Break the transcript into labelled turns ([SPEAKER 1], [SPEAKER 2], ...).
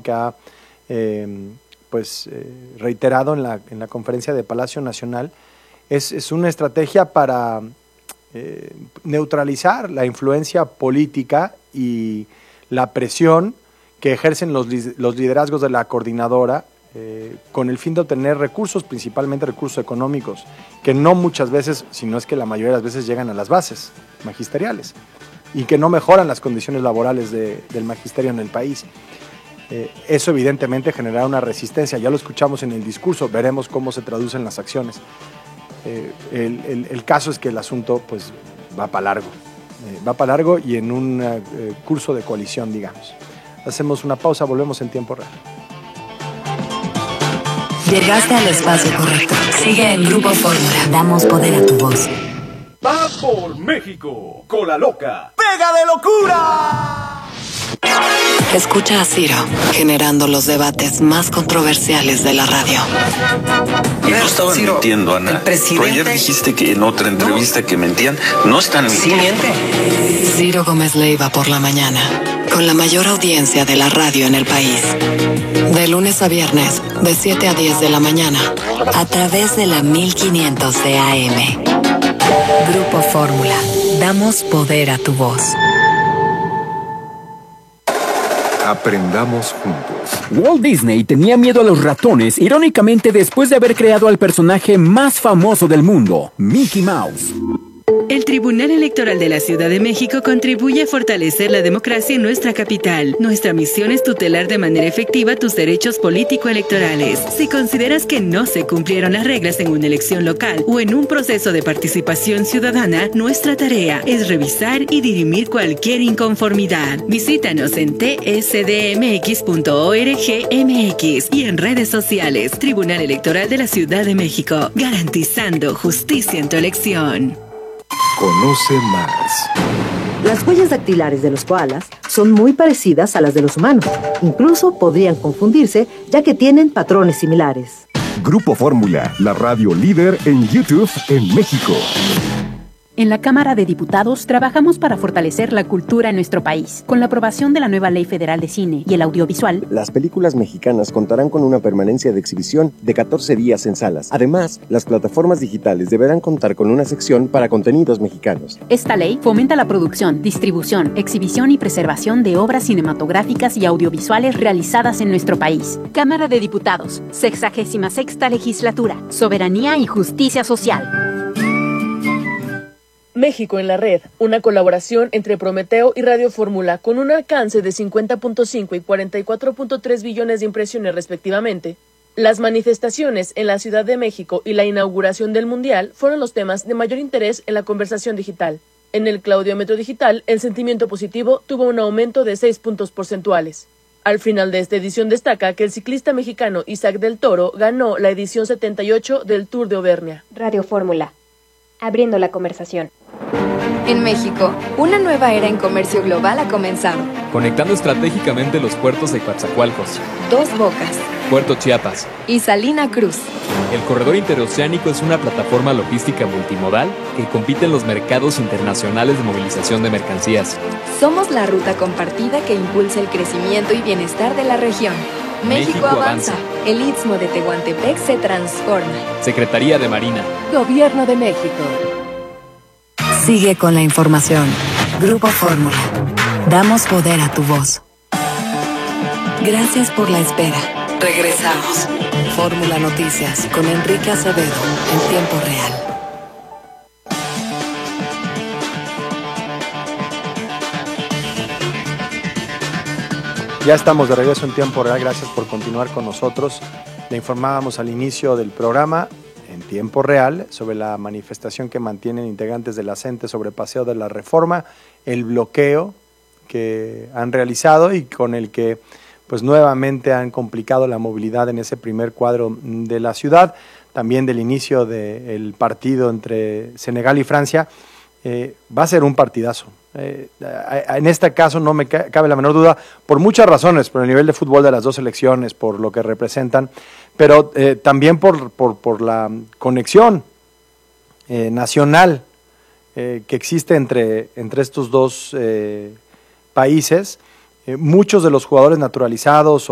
[SPEAKER 1] que ha reiterado en la conferencia de Palacio Nacional, es una estrategia para neutralizar la influencia política y la presión que ejercen los liderazgos de la coordinadora con el fin de obtener recursos, principalmente recursos económicos, que no muchas veces, si no es que la mayoría de las veces llegan a las bases magisteriales y que no mejoran las condiciones laborales del magisterio en el país. Eso evidentemente generará una resistencia, ya lo escuchamos en el discurso, veremos cómo se traducen las acciones. El caso es que el asunto pues va para largo y en un curso de coalición, digamos. Hacemos una pausa, volvemos en tiempo real.
[SPEAKER 2] Llegaste al espacio correcto. Sigue en Grupo Fórmula. Damos poder a tu voz.
[SPEAKER 3] Va por México, Cola Loca. ¡Pega de locura!
[SPEAKER 2] Escucha a Ciro, generando los debates más controversiales de la radio.
[SPEAKER 4] No estaban mintiendo, Ana. Pero ayer dijiste que en otra entrevista que mentían. No están mintiendo.
[SPEAKER 2] Sí, miente. Ciro Gómez Leiva por la mañana, con la mayor audiencia de la radio en el país. De lunes a viernes, de 7 a 10 de la mañana, a través de la 1500 de AM. Grupo Fórmula. Damos poder a tu voz.
[SPEAKER 5] Aprendamos juntos.
[SPEAKER 6] Walt Disney tenía miedo a los ratones, irónicamente después de haber creado al personaje más famoso del mundo, Mickey Mouse.
[SPEAKER 7] El Tribunal Electoral de la Ciudad de México contribuye a fortalecer la democracia en nuestra capital. Nuestra misión es tutelar de manera efectiva tus derechos político-electorales. Si consideras que no se cumplieron las reglas en una elección local o en un proceso de participación ciudadana, nuestra tarea es revisar y dirimir cualquier inconformidad. Visítanos en tsdmx.org.mx y en redes sociales. Tribunal Electoral de la Ciudad de México, garantizando justicia en tu elección.
[SPEAKER 5] Conoce más.
[SPEAKER 8] Las huellas dactilares de los koalas son muy parecidas a las de los humanos. Incluso podrían confundirse, ya que tienen patrones similares.
[SPEAKER 5] Grupo Fórmula, la radio líder en YouTube en México.
[SPEAKER 9] En la Cámara de Diputados trabajamos para fortalecer la cultura en nuestro país. Con la aprobación de la nueva Ley Federal de Cine y el Audiovisual,
[SPEAKER 10] las películas mexicanas contarán con una permanencia de exhibición de 14 días en salas. Además, las plataformas digitales deberán contar con una sección para contenidos mexicanos.
[SPEAKER 9] Esta ley fomenta la producción, distribución, exhibición y preservación de obras cinematográficas y audiovisuales realizadas en nuestro país. Cámara de Diputados, 66ª Legislatura, Soberanía y Justicia Social.
[SPEAKER 11] México en la Red, una colaboración entre Prometeo y Radio Fórmula con un alcance de 50.5 y 44.3 billones de impresiones respectivamente. Las manifestaciones en la Ciudad de México y la inauguración del Mundial fueron los temas de mayor interés en la conversación digital. En el claudiómetro digital, el sentimiento positivo tuvo un aumento de 6 puntos porcentuales. Al final de esta edición destaca que el ciclista mexicano Isaac del Toro ganó la edición 78 del Tour de Auvernia.
[SPEAKER 12] Radio Fórmula, abriendo la conversación.
[SPEAKER 13] En México, una nueva era en comercio global ha comenzado.
[SPEAKER 14] Conectando estratégicamente los puertos de Coatzacoalcos,
[SPEAKER 13] Dos Bocas,
[SPEAKER 14] Puerto Chiapas
[SPEAKER 13] y Salina Cruz.
[SPEAKER 14] El corredor interoceánico es una plataforma logística multimodal que compite en los mercados internacionales de movilización de mercancías.
[SPEAKER 13] Somos la ruta compartida que impulsa el crecimiento y bienestar de la región. México avanza. El Istmo de Tehuantepec se transforma.
[SPEAKER 14] Secretaría de Marina.
[SPEAKER 13] Gobierno de México.
[SPEAKER 2] Sigue con la información. Grupo Fórmula. Damos poder a tu voz. Gracias por la espera. Regresamos. Fórmula Noticias con Enrique Acevedo en tiempo real.
[SPEAKER 1] Ya estamos de regreso en tiempo real. Gracias por continuar con nosotros. Le informábamos al inicio del programa en tiempo real sobre la manifestación que mantienen integrantes de la CENTE sobre Paseo de la Reforma, el bloqueo que han realizado y con el que pues nuevamente han complicado la movilidad en ese primer cuadro de la ciudad, también del inicio del partido entre Senegal y Francia. Va a ser un partidazo. En este caso no me cabe la menor duda, por muchas razones, por el nivel de fútbol de las dos selecciones, por lo que representan, pero también por la conexión nacional que existe entre estos dos países. Muchos de los jugadores naturalizados